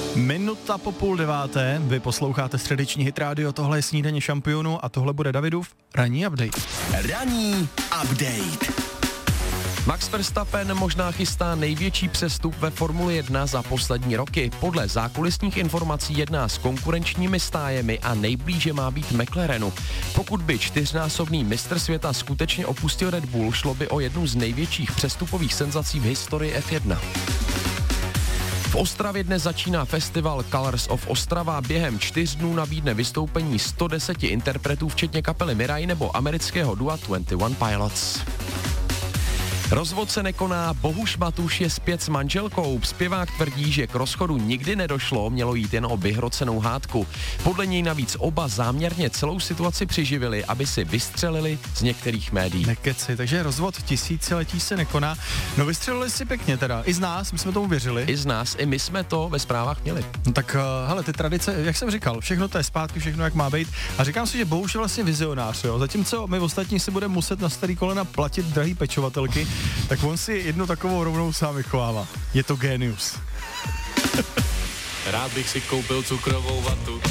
Minuta po 8:30, vy posloucháte středeční hit rádio, tohle je Snídaně šampionů a tohle bude Davidův ranní update. Ranní update. Max Verstappen možná chystá největší přestup ve Formuli 1 za poslední roky. Podle zákulisních informací jedná s konkurenčními stájemi a nejblíže má být McLarenu. Pokud by čtyřnásobný mistr světa skutečně opustil Red Bull, šlo by o jednu z největších přestupových senzací v historii F1. V Ostravě dnes začíná festival Colors of Ostrava. Během 4 dnů nabídne vystoupení 110 interpretů, včetně kapely Mirai nebo amerického dua 21 Pilots. Rozvod se nekoná, Bohuš Matuš je zpět s manželkou. Zpěvák tvrdí, že k rozchodu nikdy nedošlo, mělo jít jen o vyhrocenou hádku. Podle něj navíc oba záměrně celou situaci přiživili, aby si vystřelili z některých médií. Nekeci, takže rozvod tisíciletí se nekoná. No vystřelili si pěkně teda, i z nás, my jsme tomu věřili. I z nás, i my jsme to ve zprávách měli. No tak hele, ty tradice, jak jsem říkal, všechno to je zpátky, všechno jak má být. A říkám si, že Bohuš je vlastně vizionář, jo. Zatímco my ostatní si budeme muset na starý kolena platit drahý pečovatelky, tak on si jednu takovou rovnou sám vychovává. Je to génius. Rád bych si koupil cukrovou vatu.